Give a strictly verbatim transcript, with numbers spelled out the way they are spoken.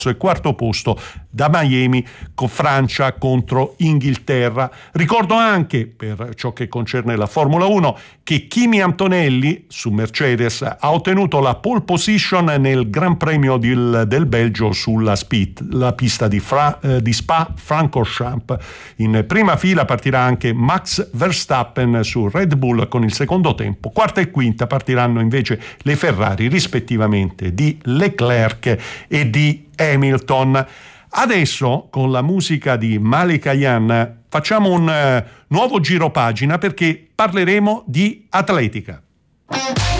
e quarto posto da Miami con Francia contro Inghilterra. Ricordo anche, per ciò che concerne la Formula uno, che Kimi Antonelli su Mercedes ha ottenuto la pole position nel Gran Premio del, del Belgio sulla speed, la pista di, Fra, eh, di Spa-Francorchamps. In prima fila partirà anche Max Verstappen su Red Bull con il secondo tempo. Quarta e quinta partiranno invece le Ferrari rispettivamente di Leclerc e di Hamilton. Adesso, con la musica di Malik Ayan, facciamo un uh, nuovo giro pagina perché parleremo di atletica.